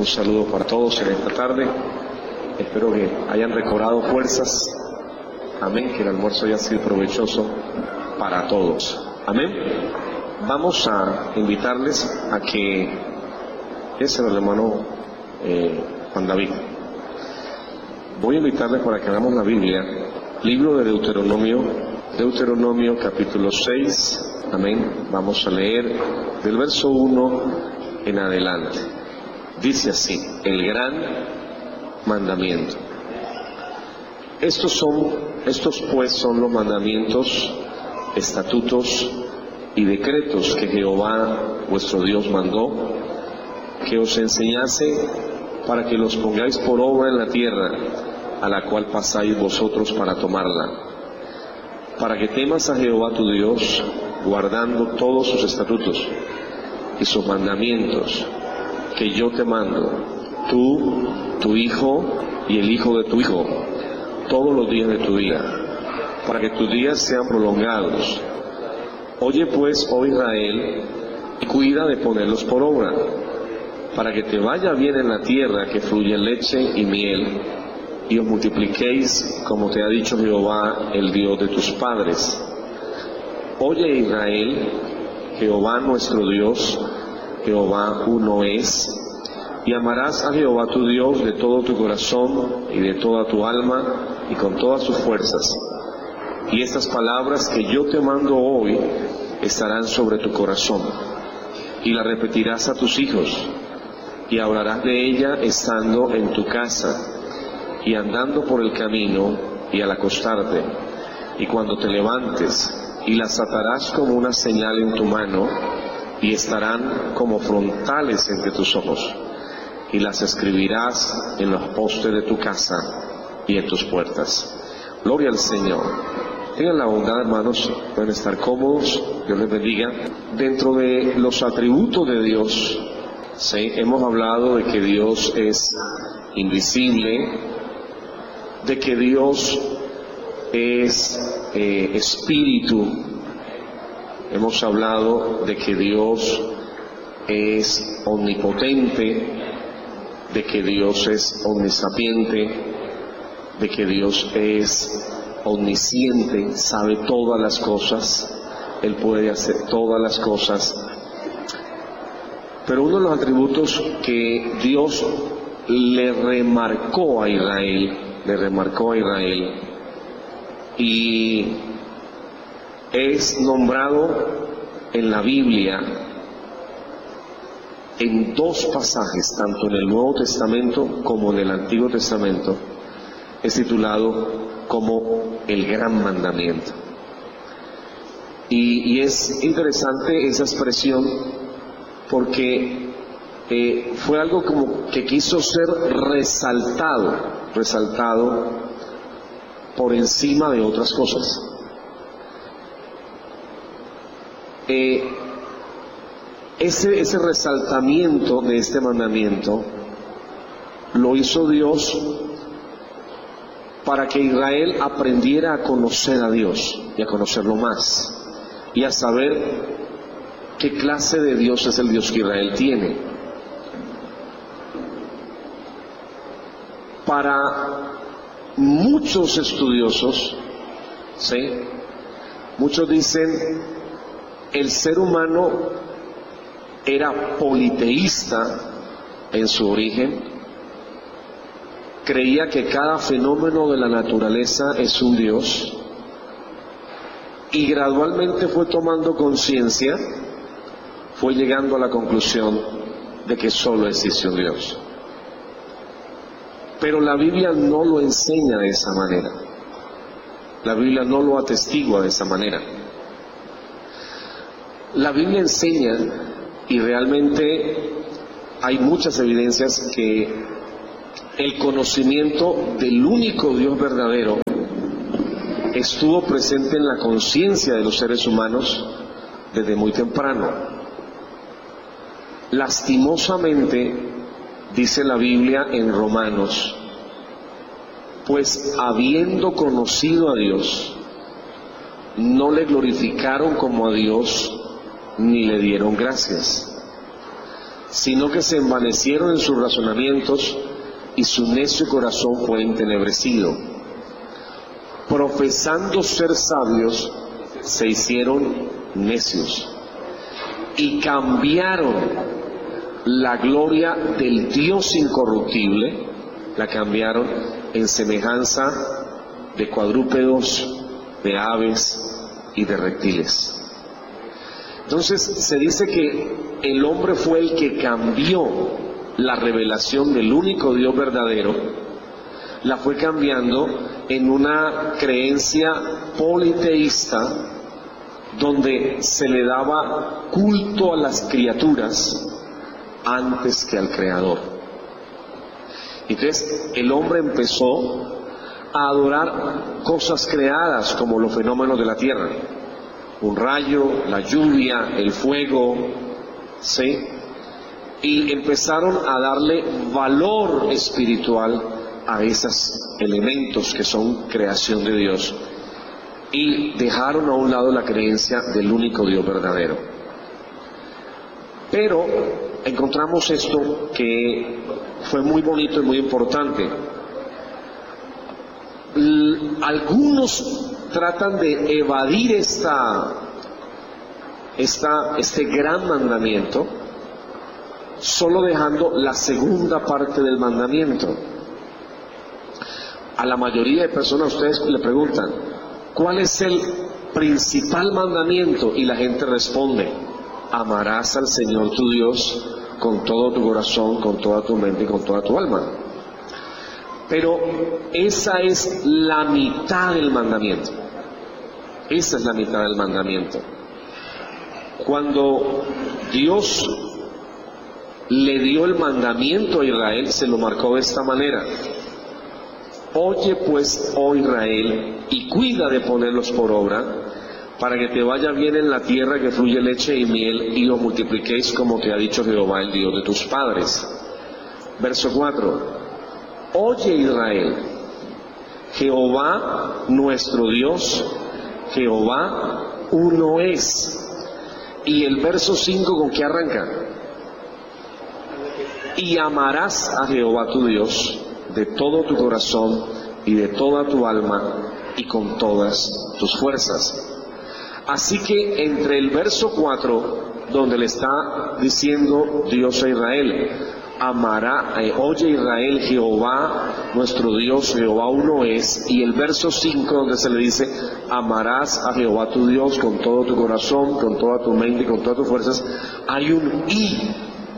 Un saludo para todos en esta tarde. Espero que hayan recobrado fuerzas. Amén, que el almuerzo haya sido provechoso para todos. Amén. Vamos a invitarles a que ese es el hermano Juan David. Voy a invitarles para que hagamos la Biblia, libro de Deuteronomio capítulo 6. Amén. Vamos a leer del verso 1 en adelante. Dice así: el gran mandamiento. Estos pues son los mandamientos, estatutos y decretos que Jehová vuestro Dios mandó que os enseñase para que los pongáis por obra en la tierra a la cual pasáis vosotros para tomarla, para que temas a Jehová tu Dios, guardando todos sus estatutos y sus mandamientos que yo te mando, tú, tu hijo y el hijo de tu hijo, todos los días de tu vida, para que tus días sean prolongados. Oye pues, oh Israel, y cuida de ponerlos por obra, para que te vaya bien en la tierra que fluye leche y miel, y os multipliquéis como te ha dicho Jehová, el Dios de tus padres. Oye Israel, Jehová nuestro Dios, Jehová uno es, y amarás a Jehová tu Dios de todo tu corazón y de toda tu alma y con todas tus fuerzas. Y estas palabras que yo te mando hoy estarán sobre tu corazón, y las repetirás a tus hijos, y hablarás de ella estando en tu casa, y andando por el camino, y al acostarte, y cuando te levantes, y las atarás como una señal en tu mano, y estarán como frontales entre tus ojos, y las escribirás en los postes de tu casa y en tus puertas. Gloria al Señor. Tengan la bondad, hermanos, pueden estar cómodos, Dios les bendiga. Dentro de los atributos de Dios, ¿sí?, hemos hablado de que Dios es invisible, de que Dios es espíritu. Hemos hablado de que Dios es omnipotente, de que Dios es omnisapiente, de que Dios es omnisciente, sabe todas las cosas, Él puede hacer todas las cosas. Pero uno de los atributos que Dios le remarcó a Israel, y es nombrado en la Biblia en dos pasajes, tanto en el Nuevo Testamento como en el Antiguo Testamento, es titulado como el gran mandamiento. Y es interesante esa expresión porque fue algo como que quiso ser resaltado por encima de otras cosas. Ese resaltamiento de este mandamiento lo hizo Dios para que Israel aprendiera a conocer a Dios y a conocerlo más y a saber qué clase de Dios es el Dios que Israel tiene. Para muchos estudiosos, ¿sí?, muchos dicen el ser humano era politeísta en su origen, creía que cada fenómeno de la naturaleza es un Dios, y gradualmente fue tomando conciencia, fue llegando a la conclusión de que solo existe un Dios. Pero la Biblia no lo enseña de esa manera, la Biblia no lo atestigua de esa manera. La Biblia enseña, y realmente hay muchas evidencias, que el conocimiento del único Dios verdadero estuvo presente en la conciencia de los seres humanos desde muy temprano. Lastimosamente, dice la Biblia en Romanos, pues habiendo conocido a Dios, no le glorificaron como a Dios, ni le dieron gracias, sino que se envanecieron en sus razonamientos y su necio corazón fue entenebrecido. Profesando ser sabios, se hicieron necios y cambiaron la gloria del Dios incorruptible, la cambiaron en semejanza de cuadrúpedos, de aves y de reptiles. Entonces se dice que el hombre fue el que cambió la revelación del único Dios verdadero, la fue cambiando en una creencia politeísta donde se le daba culto a las criaturas antes que al Creador. Entonces el hombre empezó a adorar cosas creadas como los fenómenos de la tierra, un rayo, la lluvia, el fuego, ¿sí? Y empezaron a darle valor espiritual a esos elementos que son creación de Dios y dejaron a un lado la creencia del único Dios verdadero. Pero encontramos esto que fue muy bonito y muy importante. Algunos tratan de evadir este gran mandamiento, solo dejando la segunda parte del mandamiento. A la mayoría de personas ustedes le preguntan, ¿cuál es el principal mandamiento? Y la gente responde, amarás al Señor tu Dios con todo tu corazón, con toda tu mente y con toda tu alma. Pero esa es la mitad del mandamiento. Esa es la mitad del mandamiento. Cuando Dios le dio el mandamiento a Israel, se lo marcó de esta manera: oye pues, oh Israel, y cuida de ponerlos por obra, para que te vaya bien en la tierra que fluye leche y miel, y os multipliquéis como te ha dicho Jehová, el Dios de tus padres. Verso 4. Oye Israel, Jehová nuestro Dios, Jehová uno es. Y el verso 5, ¿con qué arranca? Y amarás a Jehová tu Dios de todo tu corazón y de toda tu alma y con todas tus fuerzas. Así que entre el verso 4, donde le está diciendo Dios a Israel, oye Israel, Jehová nuestro Dios, Jehová uno es, y el verso 5 donde se le dice, amarás a Jehová tu Dios con todo tu corazón, con toda tu mente y con todas tus fuerzas, hay un y.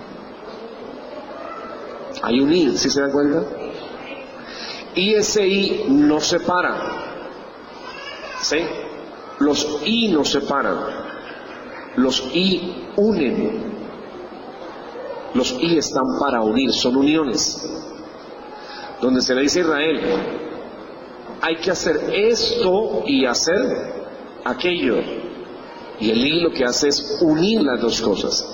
Hay un y, ¿sí se dan cuenta? Y ese y no separa, ¿sí? Los y no separan, los y unen. Los y están para unir, son uniones. Donde se le dice a Israel, hay que hacer esto y hacer aquello. Y el y lo que hace es unir las dos cosas.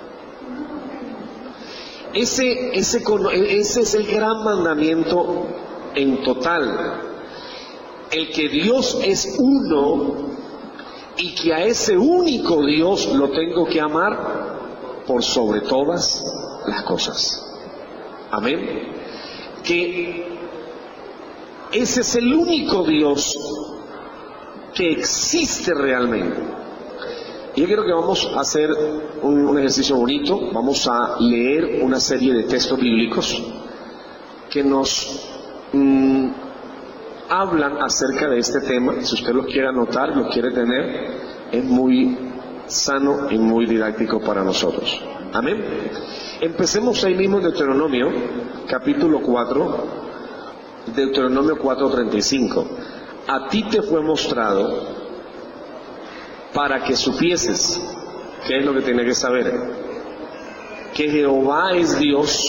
Ese es el gran mandamiento en total. El que Dios es uno y que a ese único Dios lo tengo que amar por sobre todas las cosas. Amén. Que ese es el único Dios que existe realmente. Y yo quiero que vamos a hacer un ejercicio bonito. Vamos a leer una serie de textos bíblicos que nos hablan acerca de este tema. Si usted los quiere anotar, los quiere tener, es muy sano y muy didáctico para nosotros. Amén. Empecemos ahí mismo en Deuteronomio, capítulo 4, Deuteronomio 4:35. A ti te fue mostrado para que supieses, ¿qué es lo que tiene que saber? Que Jehová es Dios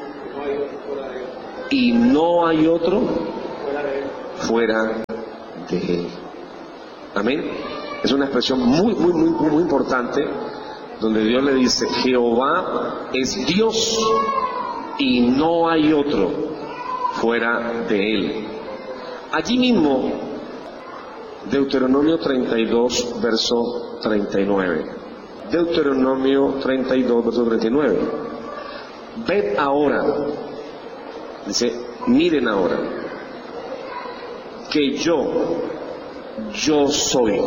y no hay otro fuera de Él. Amén. Es una expresión muy importante, donde Dios le dice, Jehová es Dios y no hay otro fuera de Él. Allí mismo, Deuteronomio 32, verso 39. Deuteronomio 32, verso 39. ved ahora, dice, miren ahora, que yo soy,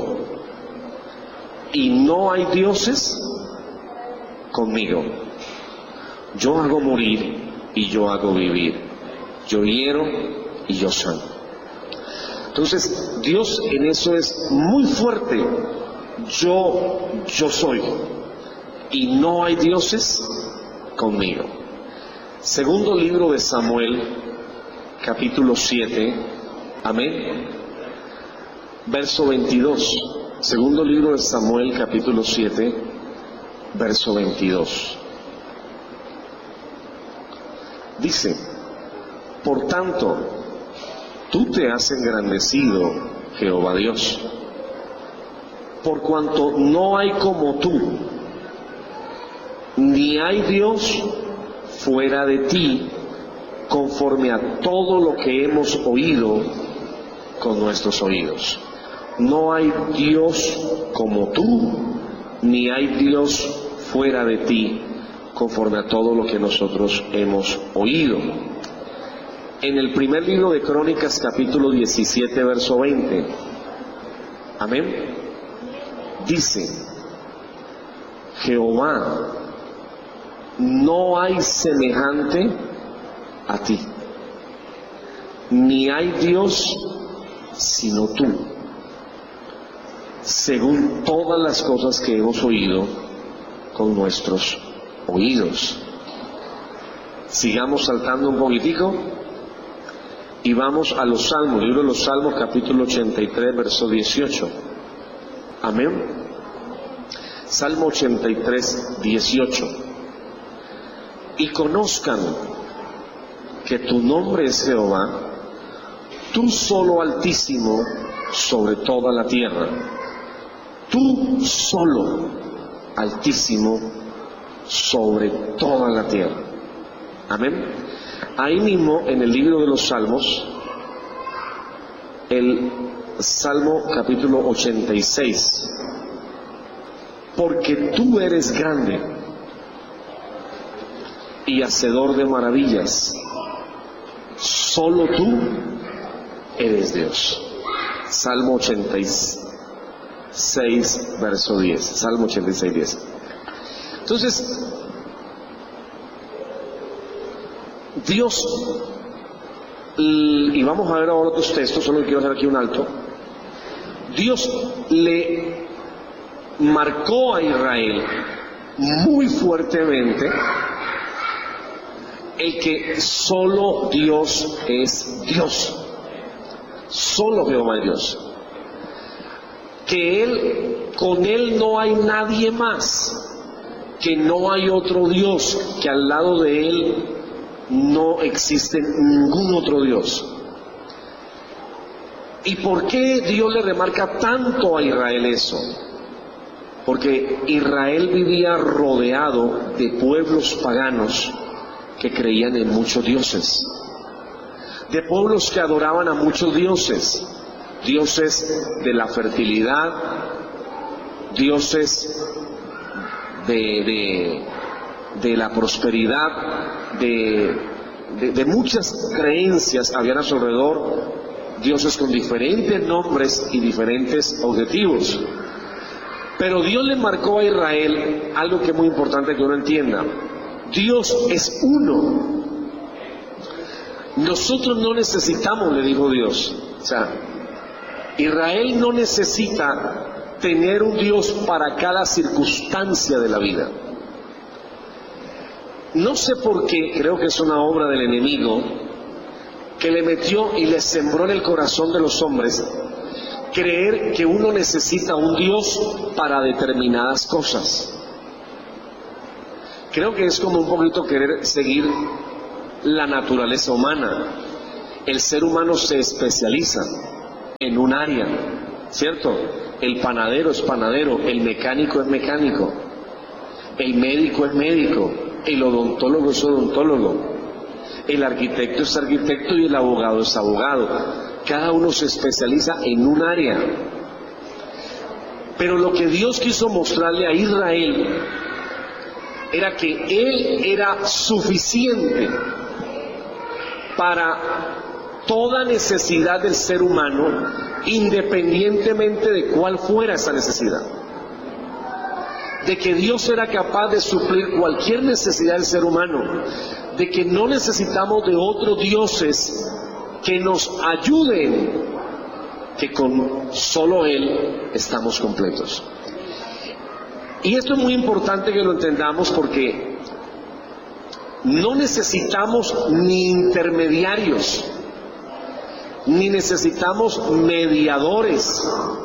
y no hay dioses conmigo. Yo hago morir y yo hago vivir. Yo hiero y yo sano. Entonces, Dios en eso es muy fuerte. Yo soy, y no hay dioses conmigo. Segundo libro de Samuel, capítulo 7, amén, verso 22. Segundo libro de Samuel, capítulo 7, verso 22. Dice, por tanto, tú te has engrandecido, Jehová Dios, por cuanto no hay como tú, ni hay Dios fuera de ti, conforme a todo lo que hemos oído con nuestros oídos. No hay Dios como tú, ni hay Dios fuera de ti, conforme a todo lo que nosotros hemos oído. En el primer libro de Crónicas, capítulo 17, verso 20, amén, dice, Jehová, no hay semejante a ti, ni hay Dios sino tú, según todas las cosas que hemos oído con nuestros oídos. Sigamos saltando un poquitico y vamos a los Salmos, libro de los Salmos, capítulo 83, verso 18. Amén. Salmo 83, 18. Y conozcan que tu nombre es Jehová, tú solo Altísimo sobre toda la tierra. Tú solo Altísimo sobre toda la tierra. Amén. Ahí mismo en el libro de los Salmos, el Salmo capítulo 86, porque tú eres grande y hacedor de maravillas, solo tú eres Dios. Salmo 86, verso 10. Salmo 86, 10. Entonces, Dios, y vamos a ver ahora otros textos, solo quiero hacer aquí un alto. Dios le marcó a Israel muy fuertemente el que solo Dios es Dios, solo Jehová es Dios, que con Él no hay nadie más, que no hay otro Dios, que al lado de Él no existe ningún otro Dios. ¿Y por qué Dios le remarca tanto a Israel eso? Porque Israel vivía rodeado de pueblos paganos que creían en muchos dioses, de pueblos que adoraban a muchos dioses, dioses de la fertilidad, dioses de la prosperidad, de muchas creencias habían a su alrededor, dioses con diferentes nombres y diferentes objetivos. Pero Dios le marcó a Israel algo que es muy importante que uno entienda: Dios es uno. Nosotros no necesitamos, le dijo Dios, o sea, Israel no necesita tener un Dios para cada circunstancia de la vida. No sé por qué, creo que es una obra del enemigo que le metió y le sembró en el corazón de los hombres creer que uno necesita un Dios para determinadas cosas. Creo que es como un poquito querer seguir la naturaleza humana. El ser humano se especializa en un área, ¿cierto? El panadero es panadero, el mecánico es mecánico, el médico es médico, el odontólogo es odontólogo, el arquitecto es arquitecto y el abogado es abogado. Cada uno se especializa en un área. Pero lo que Dios quiso mostrarle a Israel era que Él era suficiente para toda necesidad del ser humano, independientemente de cuál fuera esa necesidad. De que Dios era capaz de suplir cualquier necesidad del ser humano, de que no necesitamos de otros dioses que nos ayuden, que con solo Él estamos completos. Y esto es muy importante que lo entendamos, porque no necesitamos ni intermediarios, ni necesitamos mediadores.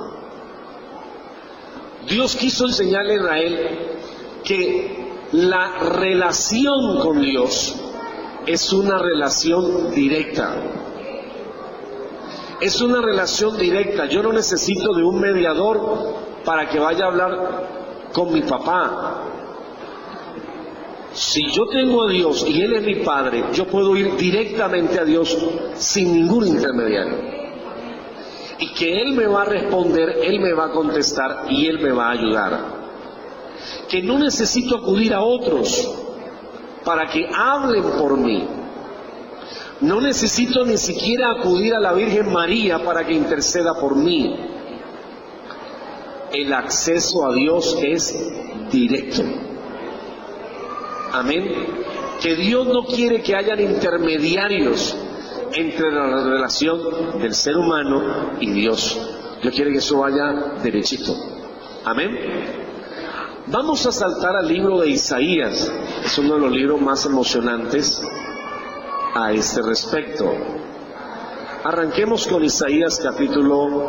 Dios quiso enseñarle a Israel que la relación con Dios es una relación directa. Es una relación directa. Yo no necesito de un mediador para que vaya a hablar con mi papá. Si yo tengo a Dios y Él es mi Padre, yo puedo ir directamente a Dios sin ningún intermediario. Y que Él me va a responder, Él me va a contestar y Él me va a ayudar. Que no necesito acudir a otros para que hablen por mí. No necesito ni siquiera acudir a la Virgen María para que interceda por mí. El acceso a Dios es directo. Amén. Que Dios no quiere que hayan intermediarios entre la relación del ser humano y Dios. Dios quiere que eso vaya derechito. Amén. Vamos a saltar al libro de Isaías. Es uno de los libros más emocionantes a este respecto. Arranquemos con Isaías capítulo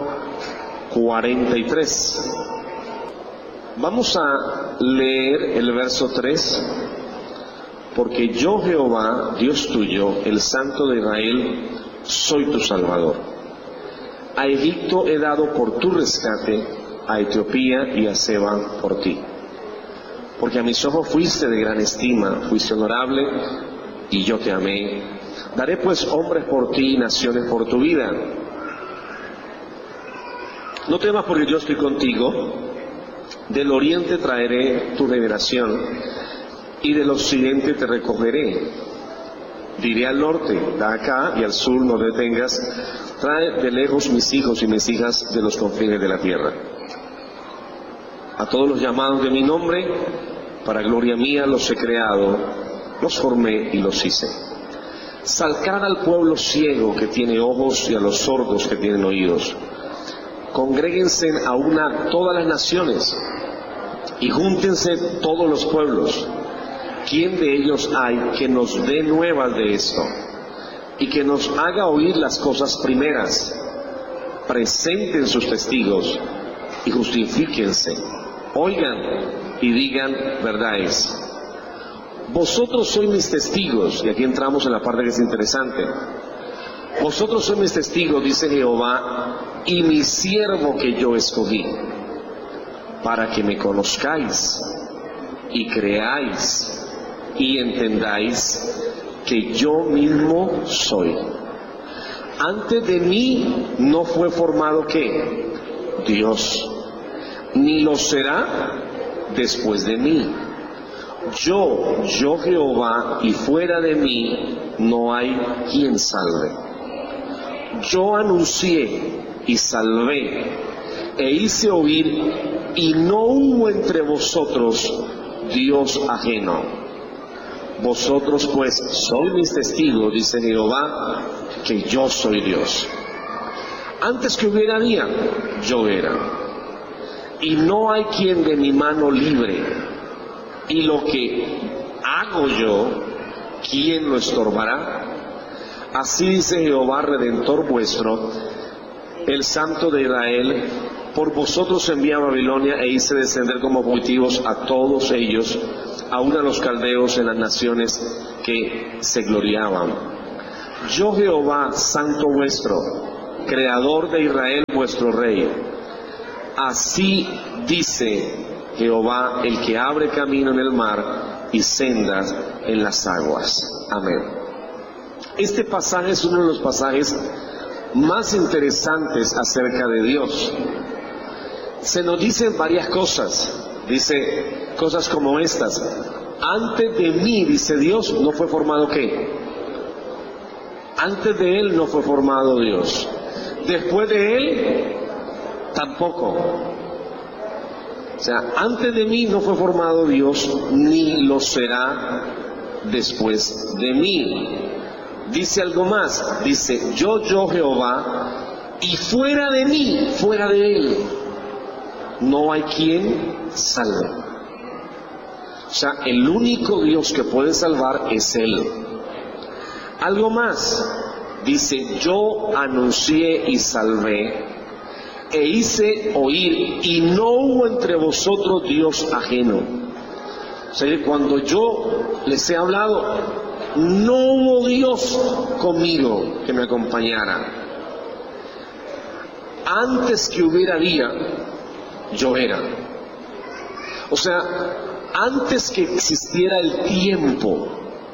43. Vamos a leer el verso 3. Porque yo, Jehová, Dios tuyo, el Santo de Israel, soy tu Salvador. A Egipto he dado por tu rescate, a Etiopía y a Seba por ti. Porque a mis ojos fuiste de gran estima, fuiste honorable, y yo te amé. Daré pues hombres por ti y naciones por tu vida. No temas, porque yo estoy contigo. Del oriente traeré tu liberación, y del occidente te recogeré. Diré al norte, da acá, y al sur no detengas. Trae de lejos mis hijos y mis hijas de los confines de la tierra. A todos los llamados de mi nombre, para gloria mía los he creado, los formé y los hice. Salcad al pueblo ciego que tiene ojos y a los sordos que tienen oídos. Congréguense a una todas las naciones y júntense todos los pueblos. ¿Quién de ellos hay que nos dé nuevas de esto y que nos haga oír las cosas primeras? Presenten sus testigos y justifíquense. Oigan y digan verdades. Vosotros sois mis testigos, y aquí entramos en la parte que es interesante. Vosotros sois mis testigos, dice Jehová, y mi siervo que yo escogí, para que me conozcáis y creáis y entendáis que yo mismo soy. Antes de mí no fue formado ¿qué? Dios, ni lo será después de mí. Yo Jehová, y fuera de mí no hay quien salve. Yo anuncié y salvé, e hice oír, y no hubo entre vosotros Dios ajeno. Vosotros pues sois mis testigos, dice Jehová, que yo soy Dios. Antes que hubiera día, yo era. Y no hay quien de mi mano libre. Y lo que hago yo, ¿quién lo estorbará? Así dice Jehová, Redentor vuestro, el Santo de Israel. Por vosotros envié a Babilonia e hice descender como fugitivos a todos ellos, aun a los caldeos en las naciones que se gloriaban. Yo Jehová, Santo vuestro, Creador de Israel, vuestro Rey. Así dice Jehová, el que abre camino en el mar y sendas en las aguas. Amén. Este pasaje es uno de los pasajes más interesantes acerca de Dios. Se nos dicen varias cosas. Dice cosas como estas: antes de mí, dice Dios, no fue formado ¿qué? Antes de Él no fue formado Dios. Después de Él, tampoco. O sea, antes de mí no fue formado Dios, ni lo será después de mí. Dice algo más, dice, yo Jehová, y fuera de mí, fuera de Él, no hay quien salve. O sea, el único Dios que puede salvar es Él. Algo más, dice, yo anuncié y salvé, e hice oír, y no hubo entre vosotros Dios ajeno. O sea, que cuando yo les he hablado, no hubo Dios conmigo que me acompañara. Antes que hubiera día, yo era. O sea, antes que existiera el tiempo,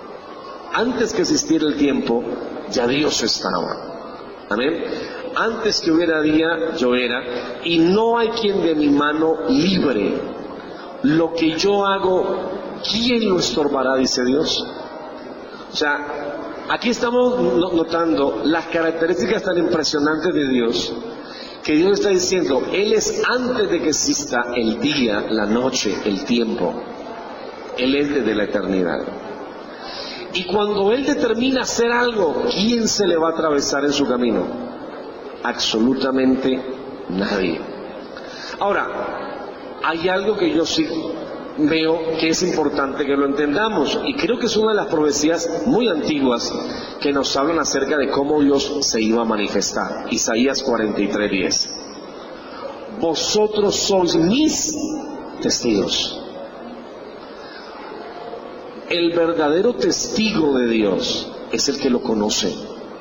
ya Dios estaba. Amén. Antes que hubiera día, yo era, y no hay quien de mi mano libre. Lo que yo hago, ¿quién lo estorbará? Dice Dios. O sea, aquí estamos notando las características tan impresionantes de Dios, que Dios está diciendo, Él es antes de que exista el día, la noche, el tiempo. Él es desde la eternidad. Y cuando Él determina hacer algo, ¿quién se le va a atravesar en su camino? Absolutamente nadie. Ahora, hay algo que yo sí veo que es importante que lo entendamos, y creo que es una de las profecías muy antiguas que nos hablan acerca de cómo Dios se iba a manifestar. Isaías 43:10. Vosotros sois mis testigos. El verdadero testigo de Dios es el que lo conoce.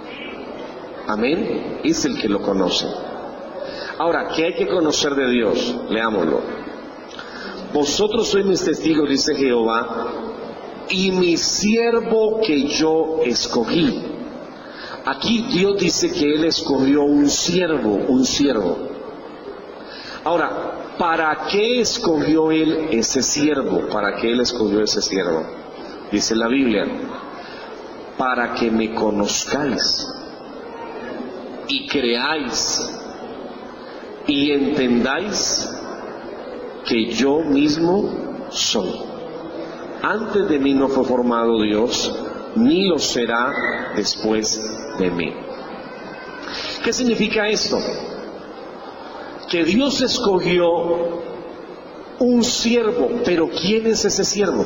Amén. Es el que lo conoce. Ahora, ¿qué hay que conocer de Dios? Leámoslo. Vosotros sois mis testigos, dice Jehová, y mi siervo que yo escogí. Aquí Dios dice que Él escogió un siervo. Ahora, ¿para qué escogió Él ese siervo? ¿Para qué Él escogió ese siervo? Dice la Biblia, para que me conozcáis y creáis y entendáis que yo mismo soy. Antes de mí no fue formado Dios, ni lo será después de mí. ¿Qué significa esto? Que Dios escogió un siervo, pero ¿quién es ese siervo?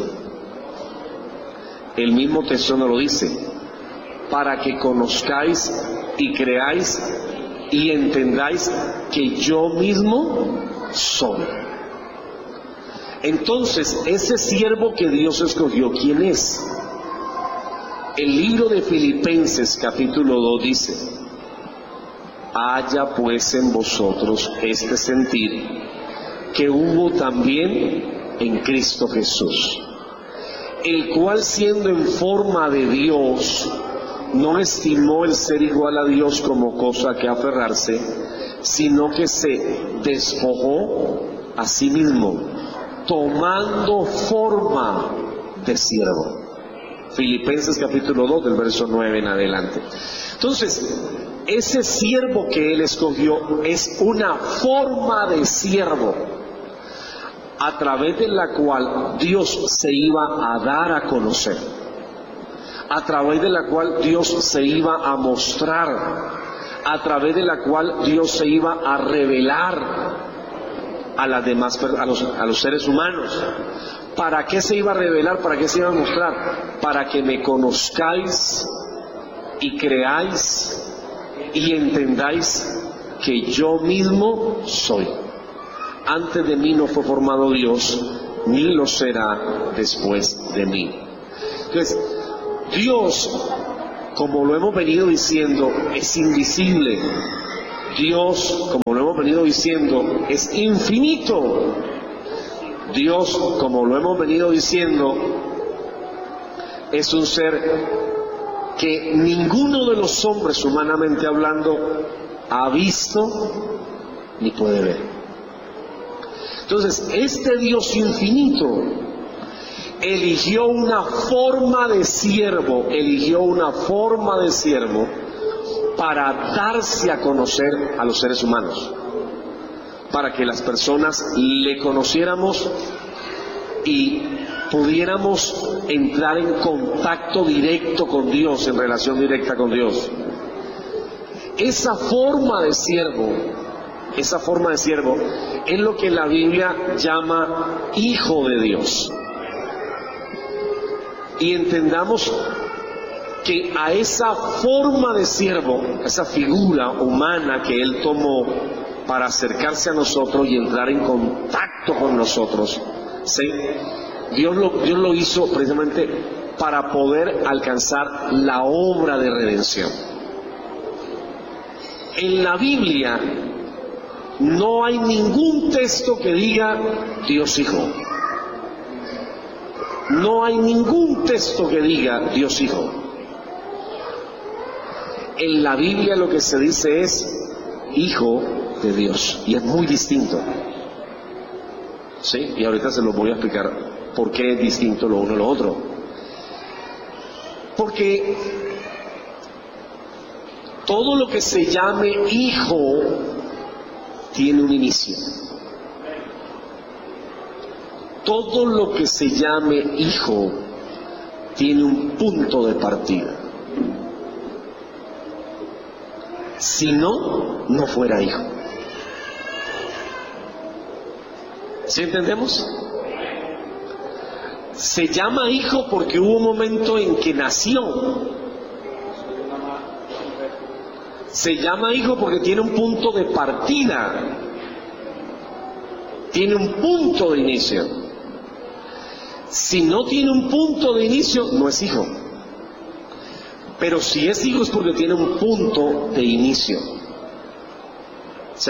El mismo texto nos lo dice, para que conozcáis y creáis y entendáis que yo mismo soy. Entonces, ese siervo que Dios escogió, ¿quién es? El libro de Filipenses capítulo 2 dice, haya pues en vosotros este sentir que hubo también en Cristo Jesús, el cual siendo en forma de Dios, no estimó el ser igual a Dios como cosa que aferrarse, sino que se despojó a sí mismo, tomando forma de siervo. Filipenses capítulo 2 del verso 9 en adelante. Entonces, ese siervo que Él escogió es una forma de siervo, a través de la cual Dios se iba a dar a conocer, a través de la cual Dios se iba a mostrar, a través de la cual Dios se iba a revelar a las demás, a los seres humanos. ¿Para qué se iba a revelar? ¿Para qué se iba a mostrar? Para que me conozcáis y creáis y entendáis que yo mismo soy. Antes de mí no fue formado Dios, ni lo será después de mí. Entonces, Dios, como lo hemos venido diciendo, es invisible. Dios, como lo hemos venido diciendo, es infinito. Dios, como lo hemos venido diciendo, es un ser que ninguno de los hombres, humanamente hablando, ha visto ni puede ver. Entonces, este Dios infinito eligió una forma de siervo, para darse a conocer a los seres humanos, para que las personas le conociéramos y pudiéramos entrar en contacto directo con Dios, en relación directa con Dios. Esa forma de siervo es lo que la Biblia llama Hijo de Dios. Y entendamos que a esa forma de siervo, esa figura humana que Él tomó para acercarse a nosotros y entrar en contacto con nosotros, ¿sí? Dios lo hizo precisamente para poder alcanzar la obra de redención. En la Biblia no hay ningún texto que diga Dios Hijo. No hay ningún texto que diga Dios Hijo. En la Biblia lo que se dice es Hijo de Dios, y es muy distinto. ¿Sí? Y ahorita se lo voy a explicar por qué es distinto lo uno a lo otro. Porque todo lo que se llame hijo tiene un inicio. Todo lo que se llame hijo tiene un punto de partida. Si no, no fuera hijo. ¿Sí entendemos? Se llama hijo porque hubo un momento en que nació. Se llama hijo porque tiene un punto de partida. Tiene un punto de inicio. Si no tiene un punto de inicio, no es hijo. Pero si es hijo es porque tiene un punto de inicio. ¿Sí?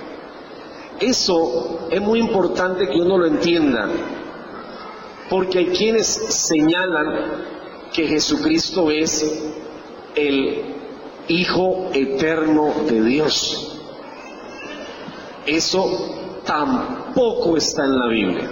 Eso es muy importante que uno lo entienda, porque hay quienes señalan que Jesucristo es el Hijo eterno de Dios. Eso tampoco está en la Biblia.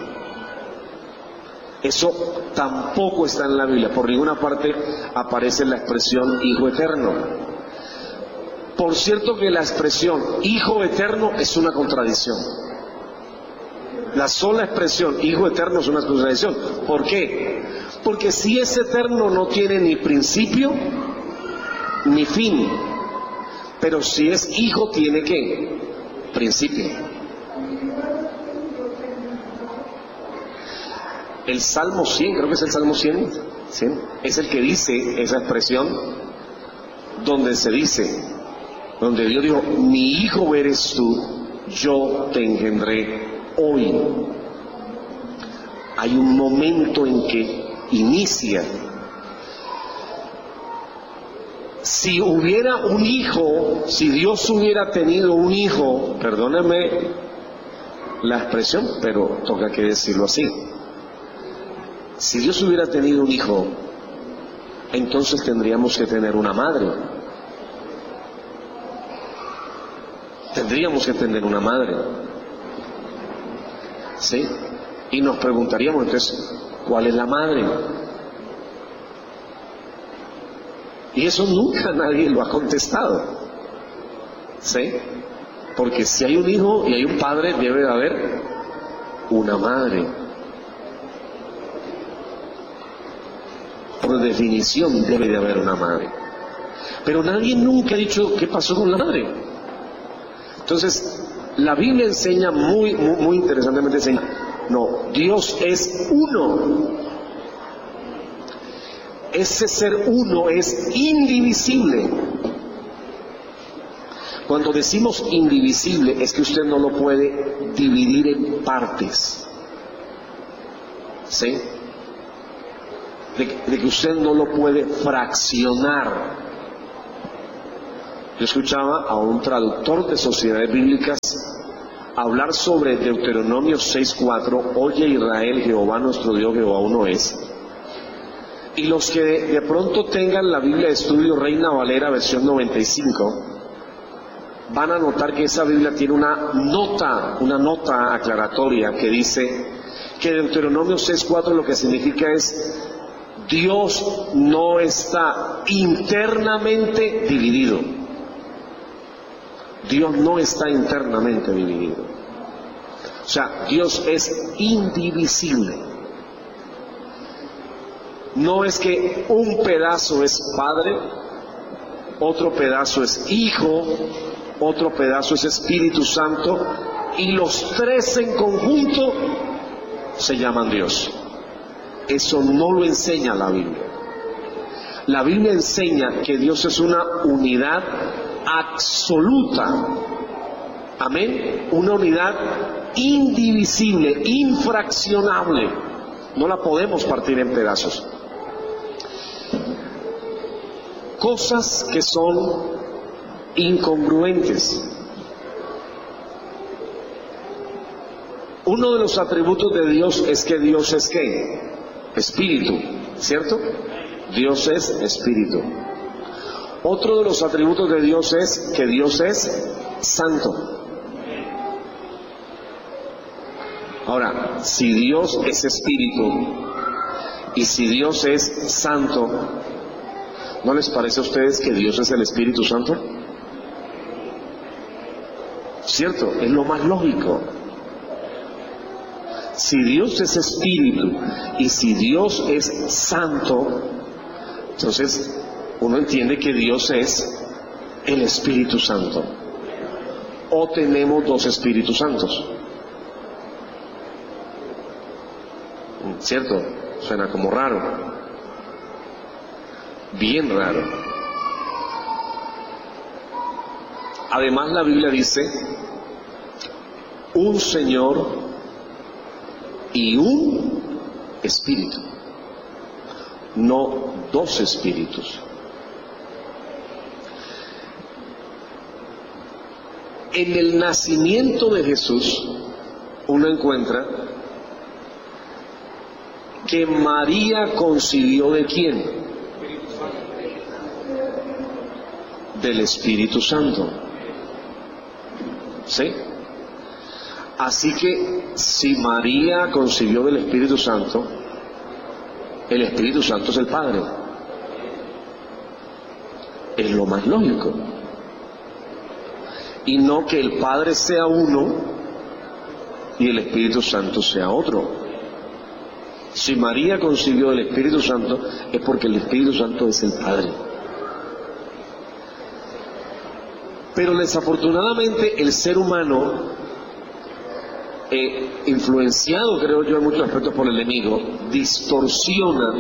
Eso tampoco está en la Biblia. Por ninguna parte aparece la expresión Hijo eterno. Por cierto que la expresión Hijo eterno es una contradicción. La sola expresión Hijo eterno es una contradicción. ¿Por qué? Porque si es eterno no tiene ni principio ni fin. Pero si es hijo tiene ¿qué? Principio. El Salmo 100, creo que es el Salmo 100, ¿sí? Es el que dice esa expresión, donde se dice, donde Dios dijo, mi hijo eres tú, yo te engendré hoy. Hay un momento en que inicia. Si hubiera un hijo, si Dios hubiera tenido un hijo, perdónenme la expresión, pero toca que decirlo así. Si Dios hubiera tenido un hijo, entonces tendríamos que tener una madre. Tendríamos que tener una madre. ¿Sí? Y nos preguntaríamos entonces, ¿cuál es la madre? Y eso nunca nadie lo ha contestado. ¿Sí? Porque si hay un hijo y hay un padre, debe de haber una madre. Por definición debe de haber una madre. Pero nadie nunca ha dicho qué pasó con la madre. Entonces, la Biblia enseña muy interesantemente, enseña, no, Dios es uno. Ese ser uno es indivisible. Cuando decimos indivisible es que usted no lo puede dividir en partes. ¿Sí? De que usted no lo puede fraccionar. Yo escuchaba a un traductor de sociedades bíblicas hablar sobre Deuteronomio 6:4, oye Israel, Jehová nuestro Dios, Jehová uno es. Y los que de pronto tengan la Biblia de estudio Reina Valera versión 95, van a notar que esa Biblia tiene una nota aclaratoria que dice que Deuteronomio 6:4 lo que significa es: Dios no está internamente dividido. Dios no está internamente dividido. O sea, Dios es indivisible. No es que un pedazo es Padre, otro pedazo es Hijo, otro pedazo es Espíritu Santo, y los tres en conjunto se llaman Dios. Eso no lo enseña la Biblia. La Biblia enseña que Dios es una unidad absoluta. Amén. Una unidad indivisible, infraccionable. No la podemos partir en pedazos. Cosas que son incongruentes. Uno de los atributos de Dios es que Dios es ¿qué? Espíritu, ¿cierto? Dios es espíritu. Otro de los atributos de Dios es que Dios es santo. Ahora, si Dios es espíritu y si Dios es santo, ¿no les parece a ustedes que Dios es el Espíritu Santo? ¿Cierto? Es lo más lógico. Si Dios es espíritu y si Dios es santo, entonces uno entiende que Dios es el Espíritu Santo. ¿O tenemos dos Espíritus Santos? ¿Cierto? Suena como raro. Bien raro. Además, la Biblia dice: un Señor y un Espíritu, no dos espíritus. En el nacimiento de Jesús uno encuentra que María concibió ¿de quién? Del Espíritu Santo. ¿Sí? Así que si María concibió del Espíritu Santo, el Espíritu Santo es el Padre. Es lo más lógico. Y no que el Padre sea uno y el Espíritu Santo sea otro. Si María concibió del Espíritu Santo, es porque el Espíritu Santo es el Padre. Pero desafortunadamente el ser humano, influenciado creo yo en muchos aspectos por el enemigo, distorsiona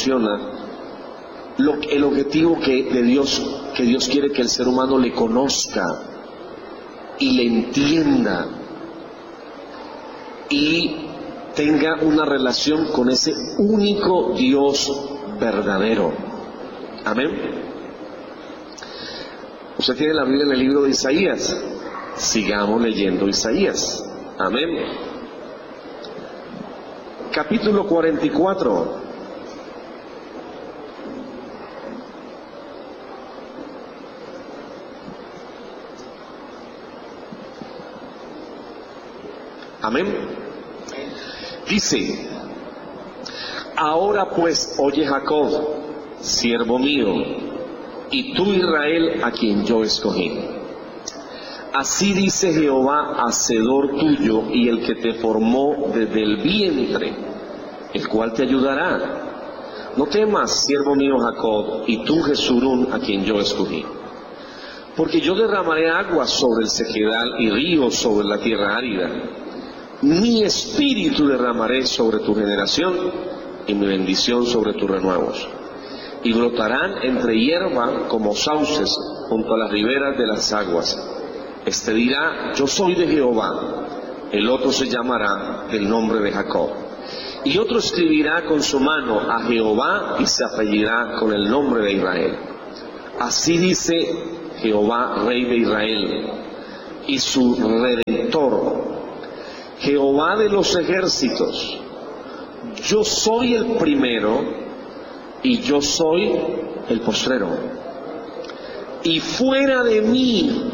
el objetivo de Dios, que Dios quiere que el ser humano le conozca y le entienda y tenga una relación con ese único Dios verdadero. Amén. Usted tiene la Biblia en el libro de Isaías. Sigamos leyendo Isaías. Amén. Capítulo 44. Amén. Dice: ahora pues, oye Jacob, siervo mío, y tú Israel, a quien yo escogí. Así dice Jehová, hacedor tuyo y el que te formó desde el vientre, el cual te ayudará. No temas, siervo mío Jacob, y tú Jesurún, a quien yo escogí. Porque yo derramaré aguas sobre el sequedal y ríos sobre la tierra árida. Mi espíritu derramaré sobre tu generación y mi bendición sobre tus renuevos. Y brotarán entre hierba como sauces junto a las riberas de las aguas. Este dirá: yo soy de Jehová. El otro se llamará del nombre de Jacob. Y otro escribirá con su mano a Jehová y se apellidará con el nombre de Israel. Así dice Jehová, Rey de Israel, y su Redentor, Jehová de los ejércitos: yo soy el primero y yo soy el postrero. Y fuera de mí